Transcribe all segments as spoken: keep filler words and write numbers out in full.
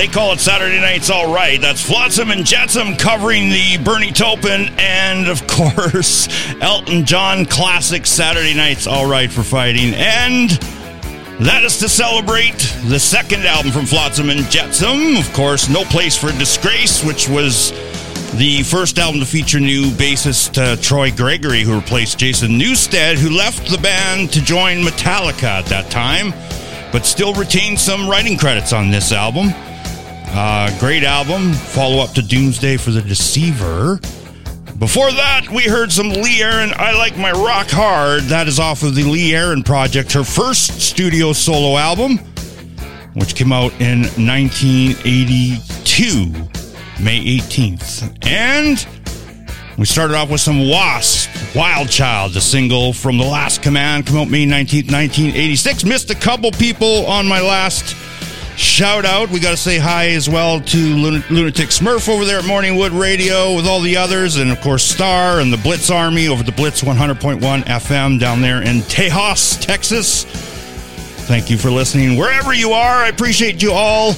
They call it Saturday Night's All Right. That's Flotsam and Jetsam covering the Bernie Taupin and, of course, Elton John classic Saturday Night's All Right for Fighting. And that is to celebrate the second album from Flotsam and Jetsam. Of course, No Place for Disgrace, which was the first album to feature new bassist uh, Troy Gregory, who replaced Jason Newsted, who left the band to join Metallica at that time, but still retained some writing credits on this album. Uh, great album. Follow-up to Doomsday for the Deceiver. Before that, we heard some Lee Aaron, I Like My Rock Hard. That is off of the Lee Aaron Project, her first studio solo album, which came out in nineteen eighty-two, May eighteenth. And we started off with some Wasp, Wild Child, the single from The Last Command, came out May nineteenth, nineteen eighty-six. Missed a couple people on my last shout out. We got to say hi as well to Lun- Lunatic Smurf over there at Morningwood Radio with all the others, and of course Star and the Blitz Army over the Blitz one hundred point one F M down there in Tejas, Texas. Thank you for listening wherever you are. I appreciate you all.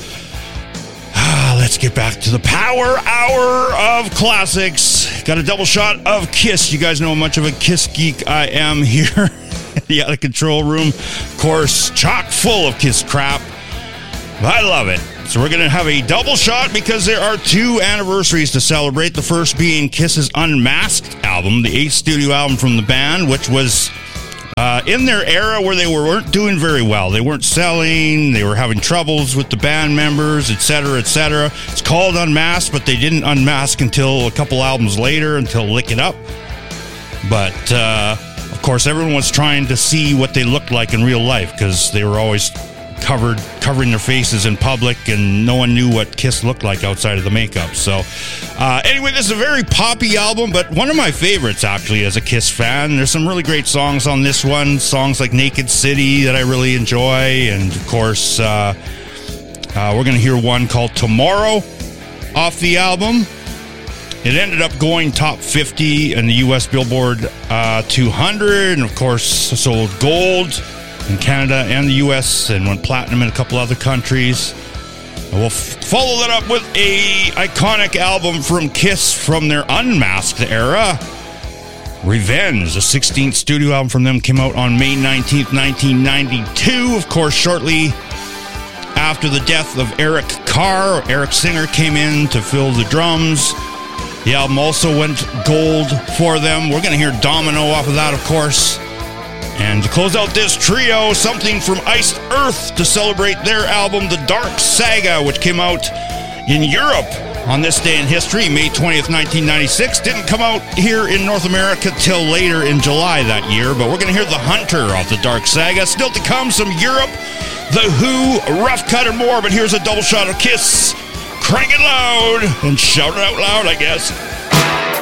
Ah, let's get back to the Power Hour of Classics. Got a double shot of Kiss. You guys know how much of a Kiss geek I am here in the Out of Control Room. Of course, chock full of Kiss crap. I love it. So we're going to have a double shot because there are two anniversaries to celebrate. The first being Kiss's Unmasked album, the eighth studio album from the band, which was uh, in their era where they were, weren't doing very well. They weren't selling. They were having troubles with the band members, et cetera, et cetera. It's called Unmasked, but they didn't unmask until a couple albums later, until Lick It Up. But, uh, of course, everyone was trying to see what they looked like in real life because they were always covered covering their faces in public, and no one knew what Kiss looked like outside of the makeup. So uh, anyway, this is a very poppy album, but one of my favorites actually as a Kiss fan. There's some really great songs on this one, songs like Naked City that I really enjoy, and of course uh, uh, we're going to hear one called Tomorrow off the album. It ended up going top fifty in the U S Billboard uh, two hundred, and of course sold gold in Canada and the U S, and went platinum in a couple other countries. And we'll f- follow that up with a iconic album from Kiss from their Unmasked era, Revenge. The sixteenth studio album from them came out on May nineteenth, nineteen ninety-two. Of course, shortly after the death of Eric Carr, Eric Singer came in to fill the drums. The album also went gold for them. We're going to hear Domino off of that, of course. And to close out this trio, something from Iced Earth to celebrate their album, The Dark Saga, which came out in Europe on this day in history, May twentieth, nineteen ninety-six. Didn't come out here in North America till later in July that year, but we're going to hear The Hunter off The Dark Saga. Still to come, some Europe, The Who, Rough Cut, and more, but here's a double shot of Kiss. Crank it loud and shout it out loud, I guess.